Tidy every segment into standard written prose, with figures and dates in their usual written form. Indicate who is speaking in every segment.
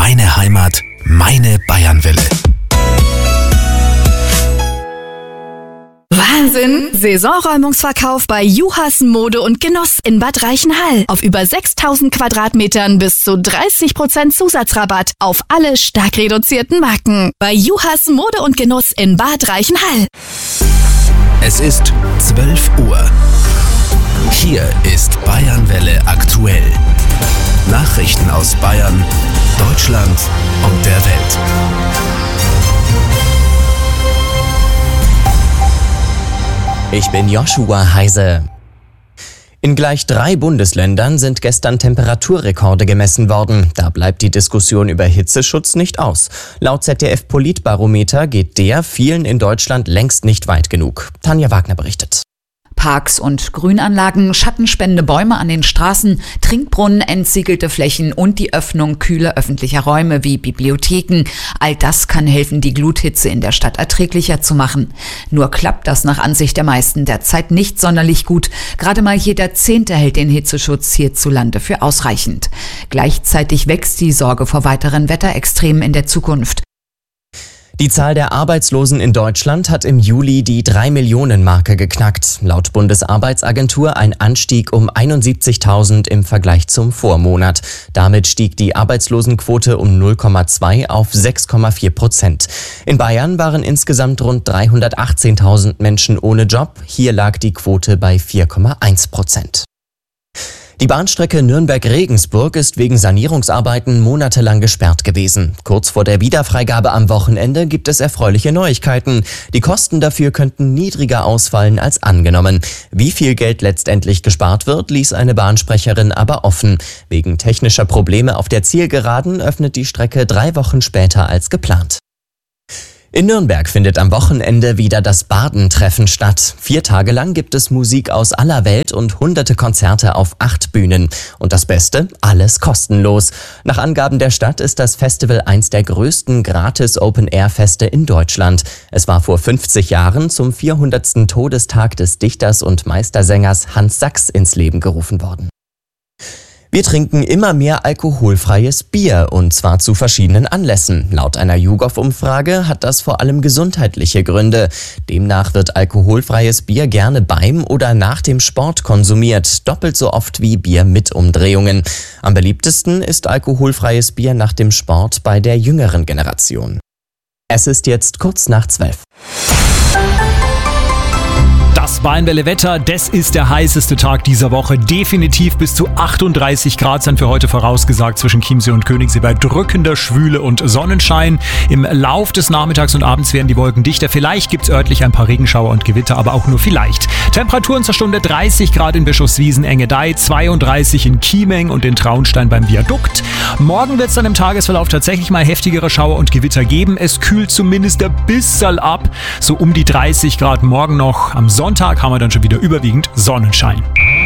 Speaker 1: meine Heimat, meine Bayernwelle.
Speaker 2: Wahnsinn! Saisonräumungsverkauf bei Juhas Mode und Genuss in Bad Reichenhall. Auf über 6.000 Quadratmetern bis zu 30% Zusatzrabatt auf alle stark reduzierten Marken. Bei Juhas Mode und Genuss in Bad Reichenhall.
Speaker 1: Es ist 12 Uhr. Hier ist Bayernwelle aktuell. Nachrichten aus Bayern, Deutschland und der Welt.
Speaker 3: Ich bin Joshua Heise. In gleich 3 Bundesländern sind gestern Temperaturrekorde gemessen worden. Da bleibt die Diskussion über Hitzeschutz nicht aus. Laut ZDF-Politbarometer geht der vielen in Deutschland längst nicht weit genug. Tanja Wagner berichtet.
Speaker 4: Parks und Grünanlagen, schattenspendende Bäume an den Straßen, Trinkbrunnen, entsiegelte Flächen und die Öffnung kühler öffentlicher Räume wie Bibliotheken. All das kann helfen, die Gluthitze in der Stadt erträglicher zu machen. Nur klappt das nach Ansicht der meisten derzeit nicht sonderlich gut. Gerade mal jeder 10. hält den Hitzeschutz hierzulande für ausreichend. Gleichzeitig wächst die Sorge vor weiteren Wetterextremen in der Zukunft.
Speaker 3: Die Zahl der Arbeitslosen in Deutschland hat im Juli die 3-Millionen-Marke geknackt. Laut Bundesarbeitsagentur ein Anstieg um 71.000 im Vergleich zum Vormonat. Damit stieg die Arbeitslosenquote um 0,2 auf 6,4%. In Bayern waren insgesamt rund 318.000 Menschen ohne Job. Hier lag die Quote bei 4,1%. Die Bahnstrecke Nürnberg-Regensburg ist wegen Sanierungsarbeiten monatelang gesperrt gewesen. Kurz vor der Wiederfreigabe am Wochenende gibt es erfreuliche Neuigkeiten. Die Kosten dafür könnten niedriger ausfallen als angenommen. Wie viel Geld letztendlich gespart wird, ließ eine Bahnsprecherin aber offen. Wegen technischer Probleme auf der Zielgeraden öffnet die Strecke 3 Wochen später als geplant. In Nürnberg findet am Wochenende wieder das Bardentreffen statt. 4 Tage lang gibt es Musik aus aller Welt und hunderte Konzerte auf 8 Bühnen. Und das Beste, alles kostenlos. Nach Angaben der Stadt ist das Festival eins der größten Gratis-Open-Air-Feste in Deutschland. Es war vor 50 Jahren zum 400. Todestag des Dichters und Meistersängers Hans Sachs ins Leben gerufen worden. Wir trinken immer mehr alkoholfreies Bier, und zwar zu verschiedenen Anlässen. Laut einer YouGov-Umfrage hat das vor allem gesundheitliche Gründe. Demnach wird alkoholfreies Bier gerne beim oder nach dem Sport konsumiert, doppelt so oft wie Bier mit Umdrehungen. Am beliebtesten ist alkoholfreies Bier nach dem Sport bei der jüngeren Generation. Es ist jetzt kurz nach 12.
Speaker 5: Das Bayernwelle-Wetter, das ist der heißeste Tag dieser Woche. Definitiv bis zu 38 Grad sind für heute vorausgesagt zwischen Chiemsee und Königssee bei drückender Schwüle und Sonnenschein. Im Lauf des Nachmittags und abends werden die Wolken dichter. Vielleicht gibt es örtlich ein paar Regenschauer und Gewitter, aber auch nur vielleicht. Temperaturen zur Stunde 30 Grad in Bischofswiesen, Engedei, 32 in Chiemeng und in Traunstein beim Viadukt. Morgen wird es dann im Tagesverlauf tatsächlich mal heftigere Schauer und Gewitter geben. Es kühlt zumindest ein bisschen ab, so um die 30 Grad morgen noch. Am Sonntag haben wir dann schon wieder überwiegend Sonnenschein.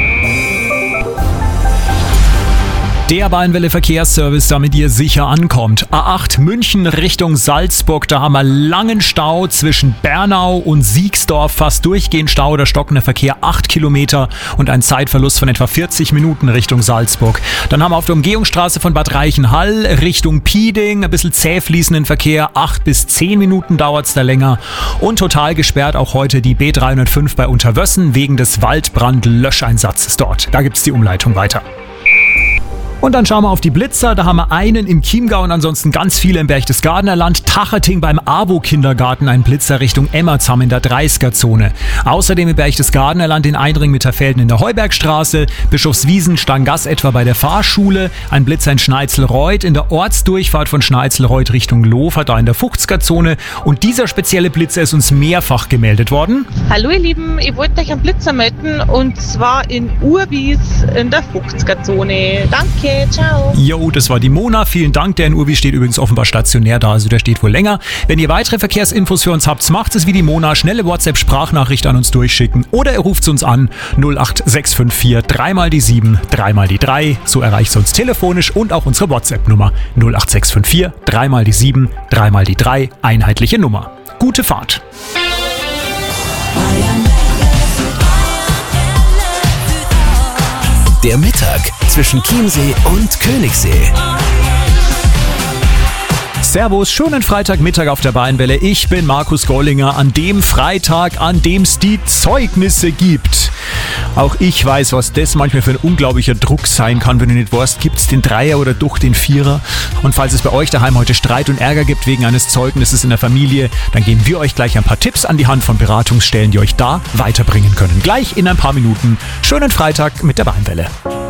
Speaker 5: Der Bayernwelle-Verkehrsservice, damit ihr sicher ankommt. A8 München Richtung Salzburg, da haben wir langen Stau zwischen Bernau und Siegsdorf, fast durchgehend Stau, der stockende Verkehr 8 Kilometer und ein Zeitverlust von etwa 40 Minuten Richtung Salzburg. Dann haben wir auf der Umgehungsstraße von Bad Reichenhall Richtung Pieding ein bisschen zäh fließenden Verkehr, 8 bis 10 Minuten dauert es da länger. Und total gesperrt auch heute die B305 bei Unterwössen wegen des Waldbrandlöscheinsatzes dort. Da gibt es die Umleitung weiter. Und dann schauen wir auf die Blitzer. Da haben wir einen im Chiemgau und ansonsten ganz viele im Berchtesgadener Land. Tacheting beim AWO-Kindergarten, ein Blitzer Richtung Emmerzam in der 30er-Zone. Außerdem im Berchtesgadener Land in Eindring-Mitterfelden in der Heubergstraße. Bischofswiesen, Stangass etwa bei der Fahrschule. Ein Blitzer in Schneizelreuth in der Ortsdurchfahrt von Schneizelreuth Richtung Lofer, da in der 50er-Zone. Und dieser spezielle Blitzer ist uns mehrfach gemeldet worden.
Speaker 6: Hallo ihr Lieben, ich wollte euch einen Blitzer melden und zwar in Urwies in der 50er-Zone. Danke. Ciao.
Speaker 5: Jo, das war die Mona. Vielen Dank. Der in Urwies steht übrigens offenbar stationär da, also der steht wohl länger. Wenn ihr weitere Verkehrsinfos für uns habt, macht es wie die Mona. Schnelle WhatsApp-Sprachnachricht an uns durchschicken oder ihr ruft uns an 08654 3 mal die 7, 3 mal die 3. So erreicht ihr uns telefonisch und auch unsere WhatsApp-Nummer 08654 3 mal die 7, 3 mal die 3. Einheitliche Nummer. Gute Fahrt.
Speaker 1: Der Mittag zwischen Chiemsee und Königssee.
Speaker 5: Servus, schönen Freitagmittag auf der Bayernwelle. Ich bin Markus Gollinger an dem Freitag, an dem es die Zeugnisse gibt. Auch ich weiß, was das manchmal für ein unglaublicher Druck sein kann, wenn du nicht weißt, gibt es den Dreier oder doch den Vierer. Und falls es bei euch daheim heute Streit und Ärger gibt wegen eines Zeugnisses in der Familie, dann geben wir euch gleich ein paar Tipps an die Hand von Beratungsstellen, die euch da weiterbringen können. Gleich in ein paar Minuten. Schönen Freitag mit der Bayernwelle.